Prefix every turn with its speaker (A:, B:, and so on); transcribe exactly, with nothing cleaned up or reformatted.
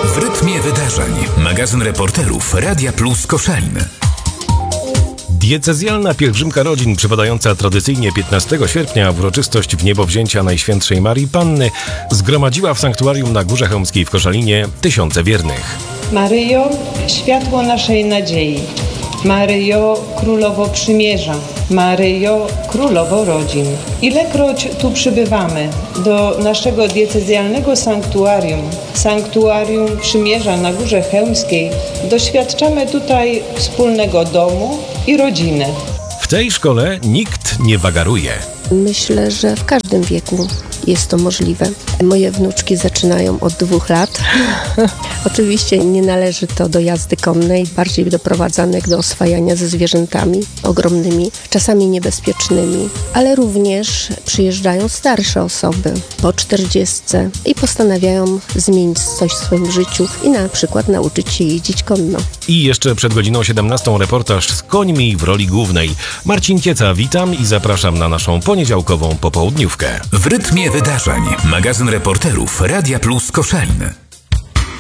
A: W rytmie wydarzeń. Magazyn reporterów Radia Plus Koszalin.
B: Diecezjalna pielgrzymka rodzin przypadająca tradycyjnie piętnastego sierpnia w uroczystość wniebowzięcia Najświętszej Marii Panny zgromadziła w sanktuarium na Górze Chełmskiej w Koszalinie tysiące wiernych.
C: Maryjo, światło naszej nadziei. Maryjo, Królowo Przymierza. Maryjo, Królowo Rodzin. Ilekroć tu przybywamy do naszego diecezjalnego sanktuarium, Sanktuarium Przymierza na Górze Chełmskiej, doświadczamy tutaj wspólnego domu i rodziny.
B: W tej szkole nikt nie wagaruje.
D: Myślę, że w każdym wieku jest to możliwe. Moje wnuczki zaczynają od dwóch lat. Oczywiście nie należy to do jazdy konnej, bardziej doprowadzanek do oswajania ze zwierzętami ogromnymi, czasami niebezpiecznymi, ale również przyjeżdżają starsze osoby po czterdziestce i postanawiają zmienić coś w swoim życiu i na przykład nauczyć się jeździć konno.
B: I jeszcze przed godziną siedemnastą reportaż z końmi w roli głównej. Marcin Kieca, witam i zapraszam na naszą poniedziałkową popołudniówkę.
A: W rytmie wydarzeń. Magazyn reporterów Radia Plus Koszalin.